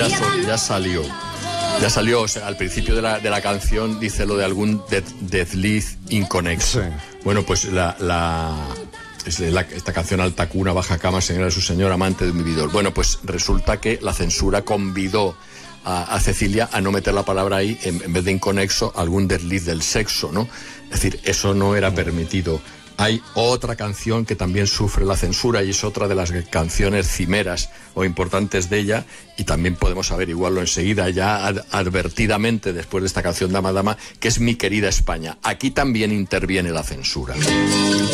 ya salió. Ya salió, o sea, al principio de la canción dice lo de algún desliz inconexo. Sí. Bueno, pues esta canción Alta cuna, baja cama, señora de su señor, amante de un vividor. Bueno, pues resulta que la censura convidó a Cecilia a no meter la palabra ahí, en vez de inconexo, algún desliz del sexo, ¿no? Es decir, eso no era permitido. Hay otra canción que también sufre la censura y es otra de las canciones cimeras o importantes de ella, y también podemos averiguarlo enseguida, ya advertidamente, después de esta canción Dama Dama, que es Mi querida España. Aquí también interviene la censura.